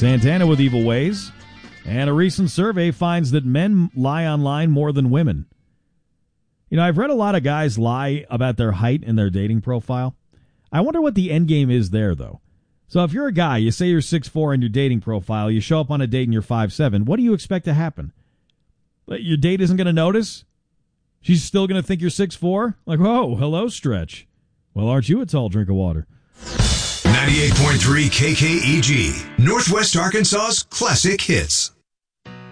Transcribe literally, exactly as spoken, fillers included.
Santana with Evil Ways. And a recent survey finds that men lie online more than women. You know, I've read a lot of guys lie about their height in their dating profile. I wonder what the end game is there, though. So if you're a guy, you say you're six foot four in your dating profile, you show up on a date and you're five foot seven, what do you expect to happen? Your date isn't going to notice? She's still going to think you're six foot four? Like, oh, hello, Stretch. Well, aren't you a tall drink of water? ninety-eight point three K K E G, Northwest Arkansas's classic hits.